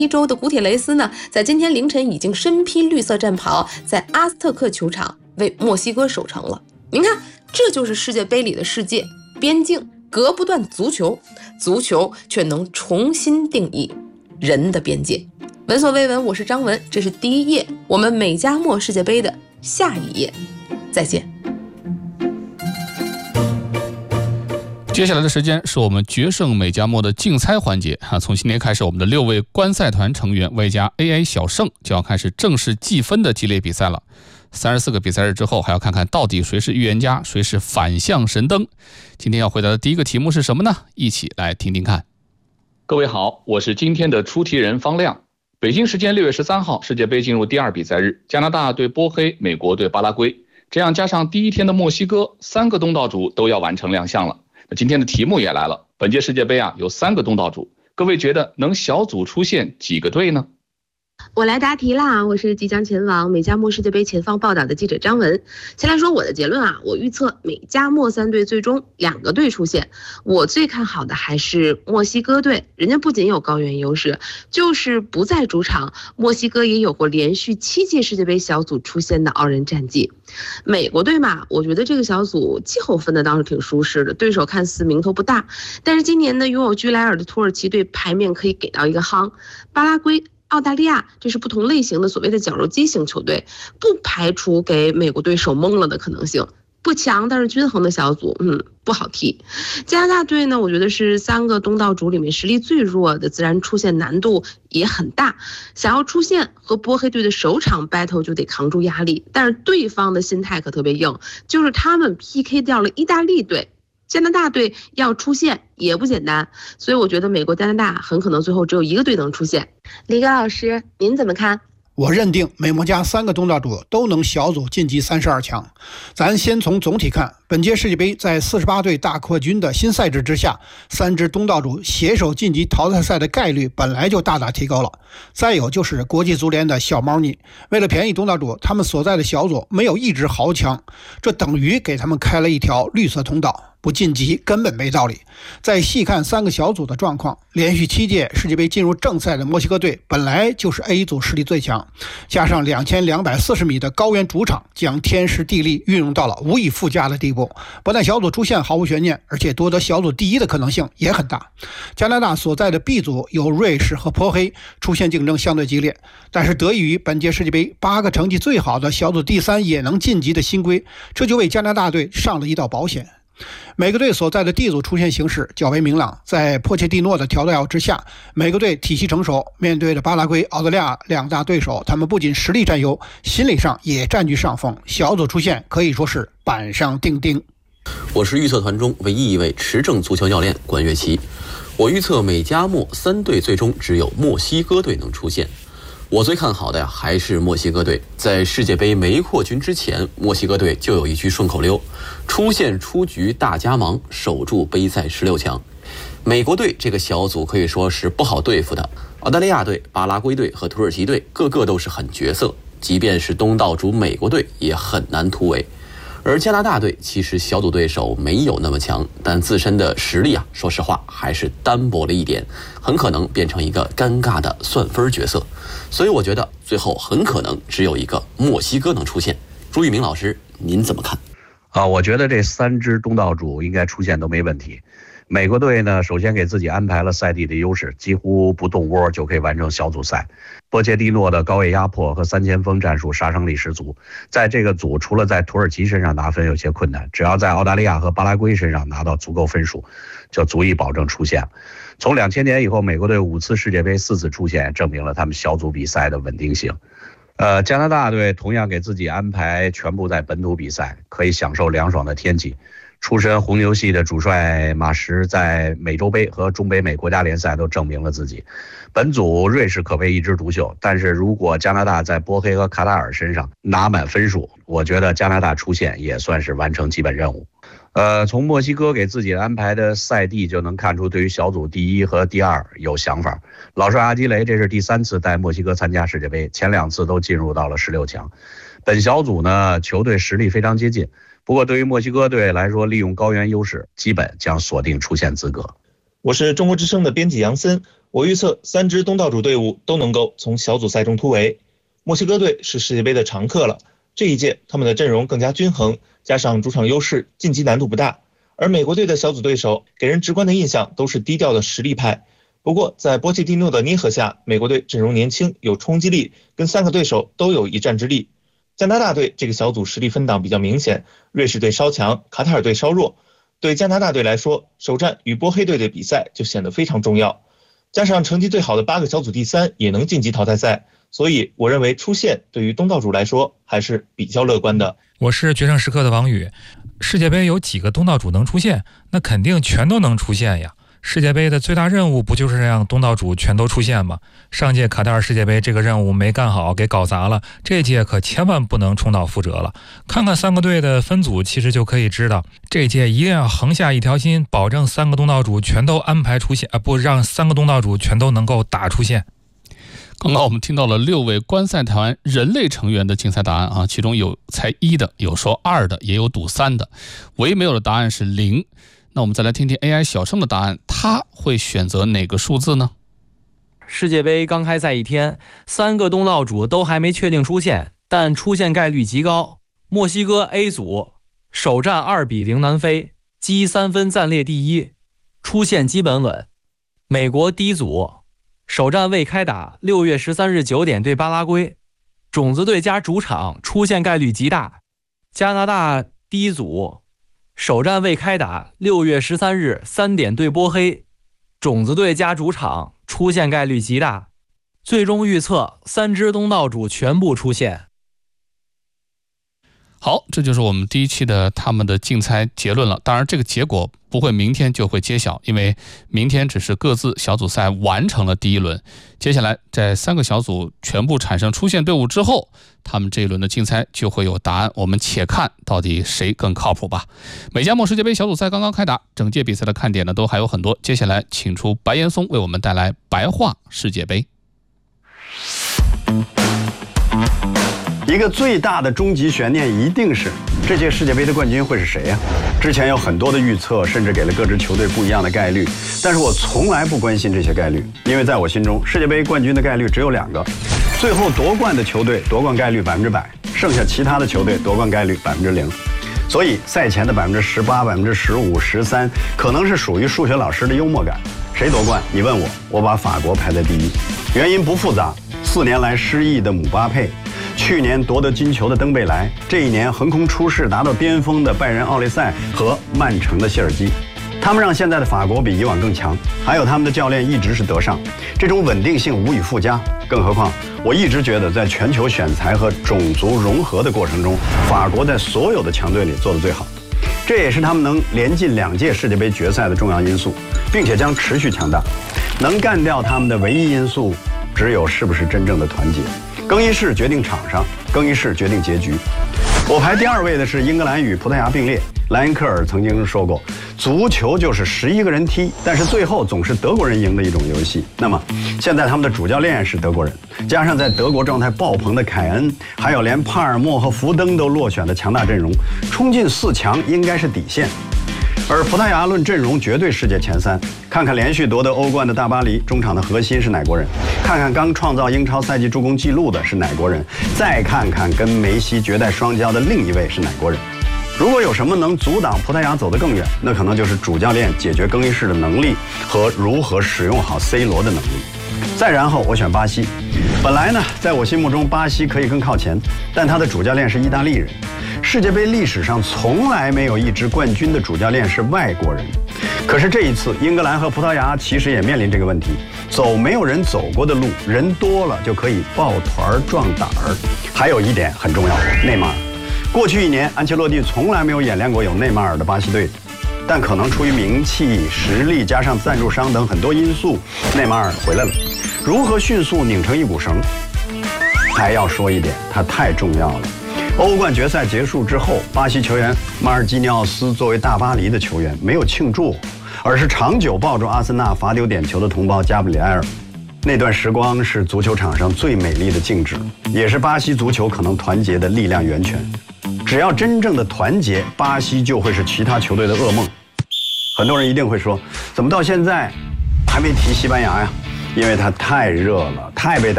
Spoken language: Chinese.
州的古铁雷斯呢，在今天凌晨已经身披绿色战袍，在阿斯特克球场为墨西哥守城了。您看，这就是世界杯里的世界，边境隔不断足球，足球却能重新定义人的边界。闻所未闻，我是张文，这是第一页，我们美加墨世界杯的下一页，再见。 接下来的时间是我们决胜美加墨的竞猜环节从今天开始，我们的6位观赛团成员外加 AI 小胜就要开始正式计分的激烈比赛了。34个比赛日之后，还要看看到底谁是预言家，谁是反向神灯。今天要回答的第一个题目是什么呢？一起来听听看。 各位好，我是今天的出题人方亮。北京时间6月13号，世界杯进入第2比赛日，加拿大对波黑，美国对巴拉圭，这样加上第一天的墨西哥，3个东道主都要完成亮相了。今天的题目也来了，本届世界杯有3个东道主，各位觉得能小组出现几个队呢？ 我来答题啦！我是即将前往美加墨世界杯前方报道的记者张文。先来说我的结论我预测美加墨3队最终2个队出现。我最看好的还是墨西哥队，人家不仅有高原优势，就是不在主场，墨西哥也有过连续7届世界杯小组出现的傲人战绩。美国队嘛，我觉得这个小组季后分的倒是挺舒适的，对手看似名头不大，但是今年呢拥有居莱尔的土耳其队牌面可以给到一个夯。巴拉圭、澳大利亚，这是不同类型的所谓的绞肉机型球队，不排除给美国队手懵了的可能性。不强但是均衡的小组，不好踢。加拿大队呢，我觉得是3个东道主里面实力最弱的，自然出现难度也很大。想要出现和波黑队的首场 battle 就得扛住压力，但是对方的心态可特别硬，就是他们 PK 掉了意大利队。加拿大队要出现也不简单，所以我觉得美国加拿大很可能最后只有1个队能出现。李哥老师，您怎么看？ 我认定美墨加3个东道主都能小组晋级32强。咱先从总体看，本届世界杯在48队大扩军的新赛制之下，3支东道主携手晋级淘汰赛的概率本来就大大提高了。再有就是国际足联的小猫腻，为了便宜东道主，他们所在的小组没有一支豪强，这等于给他们开了一条绿色通道。不晋级根本没道理。再细看3个小组的状况，连续7届世界杯进入正赛的墨西哥队本来就是 A 组实力最强，加上2240米的高原主场，将天时地利运用到了无以复加的地步。不但小组出现毫无悬念，而且夺得小组第1的可能性也很大。加拿大所在的 B 组有瑞士和波黑，出现竞争相对激烈，但是得益于本届世界杯8个成绩最好的小组第3也能晋级的新规，这就为加拿大队上了一道保险。每个队所在的 D 组出现形势较为明朗，在波切蒂诺的调教之下，每个队体系成熟，面对着巴拉圭、澳大利亚2大对手，他们不仅实力占优，心理上也占据上风，小组出现可以说是板上钉钉。 我是预测团中唯一一位持证足球教练关岳奇，我预测美加墨3队最终只有墨西哥队能出现。我最看好的还是墨西哥队。在世界杯没扩军之前，墨西哥队就有一句顺口溜：出线出局大加忙，守住杯赛16强。美国队这个小组可以说是不好对付的，澳大利亚队、巴拉圭队和土耳其队个个都是狠角色，即便是东道主美国队也很难突围。而加拿大队其实小组对手没有那么强，但自身的实力说实话还是单薄了一点，很可能变成一个尴尬的算分角色。所以我觉得最后很可能只有一个墨西哥能出现。朱玉明老师，您怎么看？ 我觉得这3支东道主应该出现都没问题。美国队呢，首先给自己安排了赛地的优势，几乎不动窝就可以完成小组赛。波切蒂诺的高位压迫和3前锋战术杀伤力十足，在这个组除了在土耳其身上拿分有些困难，只要在澳大利亚和巴拉圭身上拿到足够分数，就足以保证出线。从2000年以后，美国队5次世界杯4次出线，证明了他们小组比赛的稳定性。加拿大队同样给自己安排全部在本土比赛，可以享受凉爽的天气。出身红牛系的主帅马什在美洲杯和中北美国家联赛都证明了自己。本组瑞士可谓一枝独秀，但是如果加拿大在波黑和卡塔尔身上拿满分数，我觉得加拿大出线也算是完成基本任务。从墨西哥给自己安排的赛地就能看出对于小组第1和第2有想法。老帅阿基雷这是第3次带墨西哥参加世界杯，前2次都进入到了16强。本小组呢，球队实力非常接近，不过对于墨西哥队来说，利用高原优势基本将锁定出线资格。 我是中国之声的编辑杨森， 我预测3支东道主队伍都能够从小组赛中突围。墨西哥队是世界杯的常客了，这一届他们的阵容更加均衡，加上主场优势，晋级难度不大。而美国队的小组对手给人直观的印象都是低调的实力派。不过在波切蒂诺的捏合下，美国队阵容年轻，有冲击力，跟3个对手都有一战之力。加拿大队这个小组实力分档比较明显，瑞士队稍强，卡塔尔队稍弱。对加拿大队来说，首战与波黑队的比赛就显得非常重要。加上成绩最好的8个小组第3也能晋级淘汰赛，所以我认为出线对于东道主来说还是比较乐观的。 我是决胜时刻的王宇。世界杯有几个东道主能出现？那肯定全都能出现呀。世界杯的最大任务不就是让东道主全都出现吗？上届卡塔尔世界杯这个任务没干好，给搞砸了，这届可千万不能重蹈覆辙了。看看3个队的分组，其实就可以知道，这届一定要横下一条心，保证3个东道主全都安排出现，不让3个东道主全都能够打出线。 刚刚我们听到了6位观赛团人类成员的竞赛答案啊，其中有猜1的，有说2的，也有赌3的，唯一没有的答案是0。那我们再来听听 AI 小胜的答案，他会选择哪个数字呢？ 世界杯刚开赛一天，3个东道主都还没确定出现，但出现概率极高。墨西哥 A 组首战2-0南非，积3分暂列第1，出线基本稳。美国 D 组首战未开打，6月13日9点对巴拉圭，种子队加主场，出现概率极大。加拿大 D 组首战未开打，6月13日3点对波黑，种子队加主场，出现概率极大。最终预测3支东道主全部出现。 好，这就是我们第一期的他们的竞猜结论了。当然这个结果不会明天就会揭晓，因为明天只是各自小组赛完成了第1轮，接下来在3个小组全部产生出线队伍之后，他们这一轮的竞猜就会有答案，我们且看到底谁更靠谱吧。美加墨世界杯小组赛刚刚开打，整届比赛的看点呢都还有很多，接下来请出白岩松为我们带来白话世界杯。 一个最大的终极悬念一定是这届世界杯的冠军会是谁呀？之前有很多的预测，甚至给了各支球队不一样的概率，但是我从来不关心这些概率，因为在我心中，世界杯冠军的概率只有2个，最后夺冠的球队夺冠概率100%，剩下其他的球队夺冠概率0%。所以赛前的18%、15%、13%，可能是属于数学老师的幽默感。谁夺冠？你问我，我把法国排在第1，原因不复杂，4年来失意的姆巴佩。去年夺得金球的登贝莱，这一年横空出世达到巅峰的拜仁奥利塞和曼城的谢尔基，他们让现在的法国比以往更强，还有他们的教练一直是德尚，这种稳定性无以复加。更何况我一直觉得在全球选材和种族融合的过程中，法国在所有的强队里做得最好，这也是他们能连进2届世界杯决赛的重要因素，并且将持续强大。能干掉他们的唯一因素只有是不是真正的团结。更衣室决定场上，更衣室决定结局。我排第2位的是英格兰与葡萄牙并列。莱因克尔曾经说过，足球就是11个人踢，但是最后总是德国人赢的一种游戏。那么现在他们的主教练是德国人，加上在德国状态爆棚的凯恩，还有连帕尔默和福登都落选的强大阵容，冲进4强应该是底线。而葡萄牙论阵容绝对世界前3，看看连续夺得欧冠的大巴黎，中场的核心是哪国人？看看刚创造英超赛季助攻纪录的是哪国人？再看看跟梅西绝代双骄的另一位是哪国人？如果有什么能阻挡葡萄牙走得更远，那可能就是主教练解决更衣室的能力和如何使用好 C 罗的能力。再然后我选巴西。本来呢，在我心目中巴西可以更靠前，但他的主教练是意大利人。世界杯历史上从来没有一支冠军的主教练是外国人，可是这一次英格兰和葡萄牙其实也面临这个问题，走没有人走过的路，人多了就可以抱团壮胆儿。还有一点很重要，内马尔。过去1年安切洛蒂从来没有演练过有内马尔的巴西队，但可能出于名气、实力加上赞助商等很多因素，内马尔回来了。如何迅速拧成一股绳？还要说一点，他太重要了。欧冠决赛结束之后，巴西球员马尔基尼奥斯作为大巴黎的球员没有庆祝，而是长久抱住阿森纳罚丢点球的同胞加布里埃尔。那段时光是足球场上最美丽的静止，也是巴西足球可能团结的力量源泉。只要真正的团结，巴西就会是其他球队的噩梦。很多人一定会说，怎么到现在还没提西班牙呀？ 因为它太热了，太被大